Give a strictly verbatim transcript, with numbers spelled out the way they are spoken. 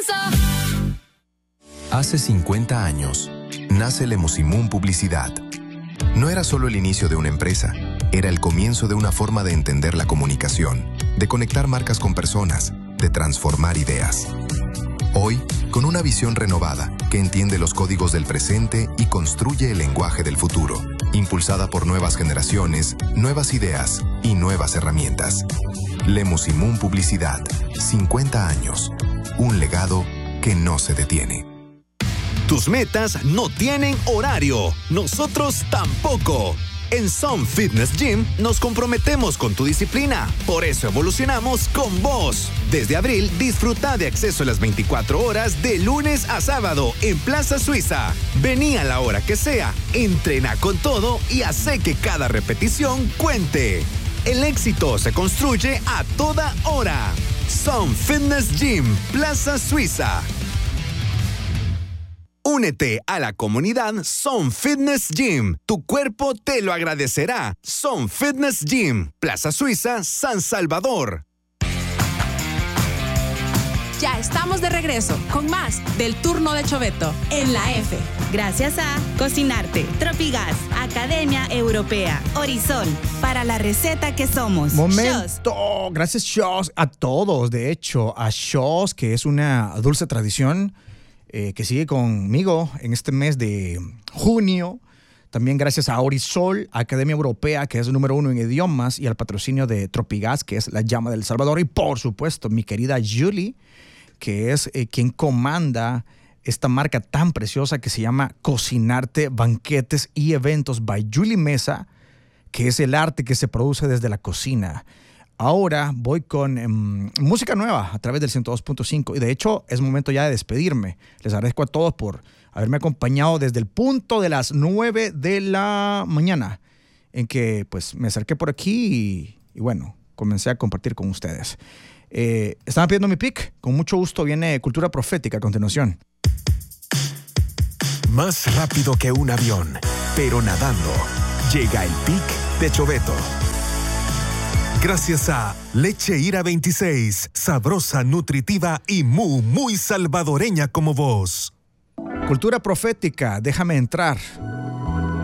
Hace cincuenta años, nace Lemusimún Publicidad. No era solo el inicio de una empresa, era el comienzo de una forma de entender la comunicación, de conectar marcas con personas, de transformar ideas. Hoy, con una visión renovada que entiende los códigos del presente y construye el lenguaje del futuro, impulsada por nuevas generaciones, nuevas ideas y nuevas herramientas. Lemusimún Publicidad, cincuenta años, un legado que no se detiene. Tus metas no tienen horario, nosotros tampoco. En Some Fitness Gym nos comprometemos con tu disciplina, por eso evolucionamos con vos. Desde abril, disfruta de acceso a las veinticuatro horas de lunes a sábado en Plaza Suiza. Vení a la hora que sea, entrena con todo y hace que cada repetición cuente. El éxito se construye a toda hora. Some Fitness Gym, Plaza Suiza. Únete a la comunidad Some Fitness Gym. Tu cuerpo te lo agradecerá. Some Fitness Gym, Plaza Suiza, San Salvador. Ya estamos de regreso con más del turno de Choveto en la F. Gracias a Cocinarte, Tropigas, Academia Europea, Horizon, para la receta que somos. Momento, Shows. Gracias Shows a todos. De hecho, a Shows, que es una dulce tradición eh, que sigue conmigo en este mes de junio. También gracias a Orisol, Academia Europea, que es el número uno en idiomas, y al patrocinio de Tropigas, que es la llama del Salvador. Y por supuesto, mi querida Julie, que es eh, quien comanda esta marca tan preciosa que se llama Cocinarte, Banquetes y Eventos by Julie Mesa, que es el arte que se produce desde la cocina. Ahora voy con um, música nueva a través del ciento dos punto cinco y de hecho es momento ya de despedirme. Les agradezco a todos por haberme acompañado desde el punto de las nueve de la mañana en que pues me acerqué por aquí y, y bueno, comencé a compartir con ustedes. Eh, Estaban pidiendo mi pick. Con mucho gusto viene Cultura Profética a continuación. Más rápido que un avión, pero nadando. Llega el pick de Choveto. Gracias a Leche Ira veintiséis, sabrosa, nutritiva y muy, muy salvadoreña como vos. Cultura Profética, déjame entrar.